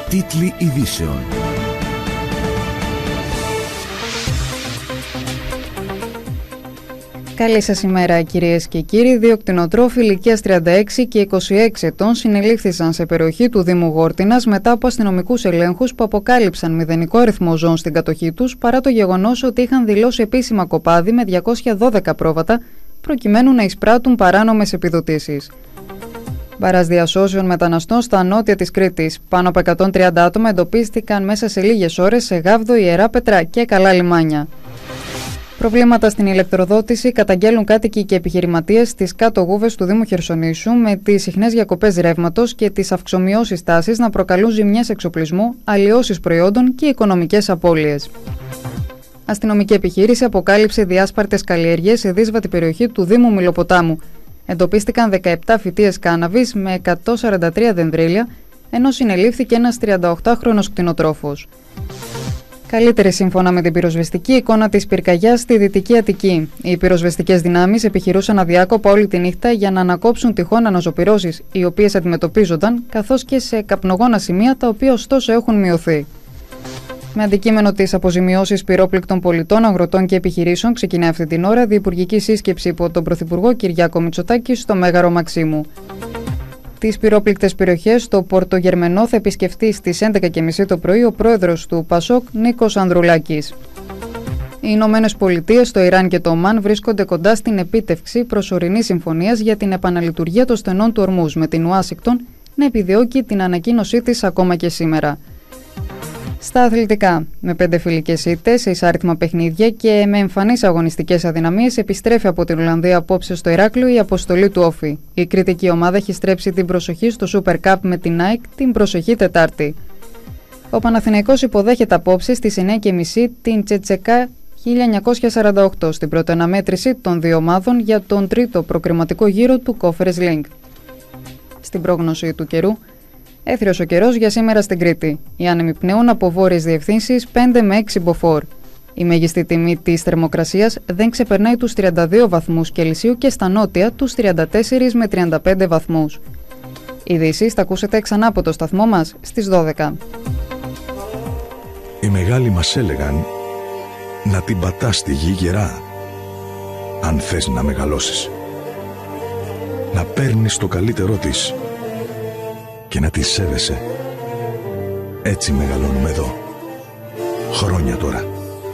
Τίτλοι ειδήσεων. Καλή σας ημέρα, κυρίες και κύριοι. Δύο κτηνοτρόφοι ηλικίας 36 και 26 ετών συνελήφθησαν σε περιοχή του Δήμου Γόρτινας μετά από αστυνομικούς ελέγχους που αποκάλυψαν μηδενικό αριθμό ζώων στην κατοχή τους, παρά το γεγονός ότι είχαν δηλώσει επίσημα κοπάδι με 212 πρόβατα προκειμένου να εισπράττουν παράνομες επιδοτήσεις. Βάρας διασώσεων μεταναστών στα νότια της Κρήτης. Πάνω από 130 άτομα εντοπίστηκαν μέσα σε λίγες ώρες σε Γάβδο, Ιεράπετρα και Καλά Λιμάνια. Προβλήματα στην ηλεκτροδότηση καταγγέλουν κάτοικοι και επιχειρηματίες στις κάτω γούβες του Δήμου Χερσονήσου, με τις συχνές διακοπές ρεύματος και τις αυξομοιώσεις τάσης να προκαλούν ζημιές εξοπλισμού, αλλοιώσεις προϊόντων και οικονομικές απώλειες. Αστυνομική επιχείρηση αποκάλυψε διάσπαρτες καλλιέργειες σε δύσβατη περιοχή του Δήμου Μιλοποτάμου. Εντοπίστηκαν 17 φυτείες κάναβης με 143 δενδρίλια, ενώ συνελήφθηκε ένας 38χρονος κτηνοτρόφος. Καλύτερη σύμφωνα με την πυροσβεστική εικόνα της πυρκαγιάς στη Δυτική Αττική. Οι πυροσβεστικές δυνάμεις επιχειρούσαν αδιάκοπα όλη τη νύχτα για να ανακόψουν τυχόν αναζωπυρώσεις, οι οποίες αντιμετωπίζονταν, καθώς και σε καπνογόνα σημεία, τα οποία ωστόσο έχουν μειωθεί. Με αντικείμενο τις αποζημιώσεις πυρόπληκτων πολιτών, αγροτών και επιχειρήσεων, ξεκινάει αυτή την ώρα διυπουργική σύσκεψη υπό τον Πρωθυπουργό Κυριάκο Μητσοτάκη στο Μέγαρο Μαξίμου. Τις πυρόπληκτες περιοχές στο Πορτογερμενό θα επισκεφτεί στις 11:30 το πρωί ο πρόεδρος του ΠΑΣΟΚ, Νίκος Ανδρουλάκης. Οι Ηνωμένες Πολιτείες, το Ιράν και το Ομάν βρίσκονται κοντά στην επίτευξη προσωρινής συμφωνίας για την επαναλειτουργία των στενών του Ορμούζ, με την Ουάσιγκτον να επιδιώκει την ανακοίνωσή της ακόμα και σήμερα. Στα αθλητικά, με 5 φιλικές ήττες σε εισάριθμα παιχνίδια και με εμφανείς αγωνιστικές αδυναμίες, επιστρέφει από την Ολλανδία απόψε στο Ηράκλειο η αποστολή του Όφη. Η κριτική ομάδα έχει στρέψει την προσοχή στο Super Cup με την ΑΕΚ την προσεχή Τετάρτη. Ο Παναθηναϊκός υποδέχεται απόψε στις 9:30 την Τσετσεκά 1948 στην πρώτη αναμέτρηση των δύο ομάδων για τον τρίτο προκριματικό γύρο του Conference League. Στην πρόγνωση του καιρού, έθριος ο καιρός για σήμερα στην Κρήτη. Οι άνεμοι πνέουν από βόρειες διευθύνσεις 5 με 6 μποφόρ. Η μέγιστη τιμή της θερμοκρασίας δεν ξεπερνάει τους 32 βαθμούς Κελσίου και στα νότια τους 34 με 35 βαθμούς. Ειδήσεις θα ακούσετε ξανά από το σταθμό μας στις 12. Οι μεγάλοι μας έλεγαν να την πατάς στη γη γερά, αν θες να μεγαλώσεις. Να παίρνεις το καλύτερό της και να τη σέβεσαι. Έτσι μεγαλώνουμε εδώ. Χρόνια τώρα.